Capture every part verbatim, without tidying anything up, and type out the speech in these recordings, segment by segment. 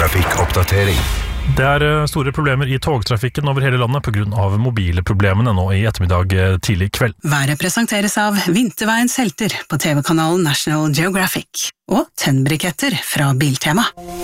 Trafikkoppdatering. Det er store problemer i togtrafikken over hele landet på grunn av mobile problemene nå i ettermiddag tidlig kveld. Været presenteres av Vinterveiens helter på T V-kanalen National Geographic og tennbriketter fra Biltema.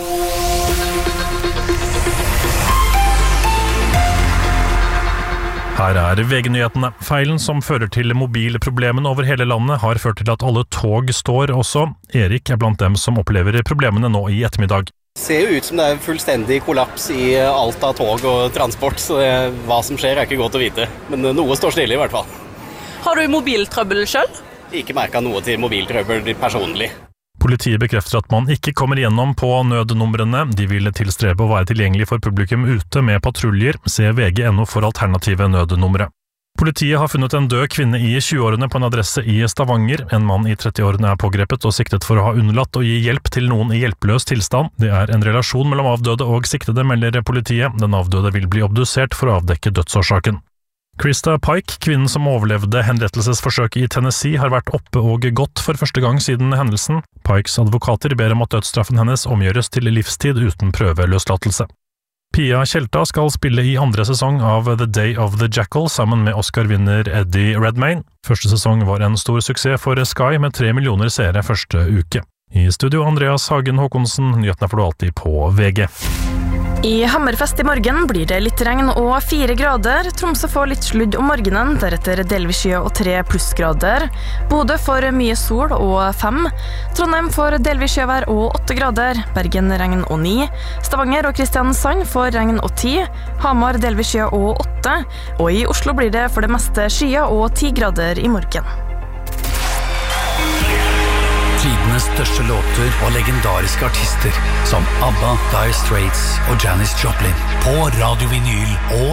Her er V G-nyhetene. Feilen som fører til mobilproblemene over hele landet har ført til at alle tog står også. Erik er blant dem som opplever problemene nå i ettermiddag. Det ser jo ut som det er fullstendig kollaps i alt av tog og transport, så det, hva som skjer er ikke godt å vite. Men noe står stille i hvert fall. Har du mobiltrøbbel selv? Ikke merket noe til mobiltrøbbel personlig. Politiet bekrefter at man ikke kommer gjennom på nødnumrene. De vil tilstrebe å være tilgjengelig for publikum ute med patruljer. Se V G punktum no for alternative nødnumre. Politiet har funnet en død kvinne i tjueårene på en adresse i Stavanger. En mann i trettiårene er pågrepet og siktet for å ha unnlatt å gi hjelp til noen i hjelpeløs tilstand. Det er en relasjon mellom avdøde og siktede, melder politiet. Den avdøde vil bli obdusert for å avdekke dødsårsaken. Krista Pike, kvinnen som overlevde henrettelsesforsøket i Tennessee, har vært oppe og gått for første gang siden hendelsen. Pikes advokater ber om at dødsstraffen hennes omgjøres til livstid uten prøveløslatelse. Pia Tjelta skal spille i andre sesong av The Day of the Jackal sammen med Oscar-vinner Eddie Redmayne. Første sesong var en stor suksess for Sky med tre millioner seere første uke. I studio Andreas Hagen Håkonsen, nyhetene får du alltid på V G. I Hammerfest i morgen blir det litt regn og fire grader. Tromsø får litt sludd om morgenen, deretter delvis skyer og tre plussgrader. Bodø får mye sol og fem. Trondheim får delvis skyvær og åtte grader. Bergen regn og ni. Stavanger og Kristiansand får regn og ti. Hamar delvis skyer og åtte. Og i Oslo blir det for det meste skyer og ti grader i morgen. Tidenes største låter og legendariske artister som ABBA, Dire Straits og Janis Joplin på Radio Vinyl og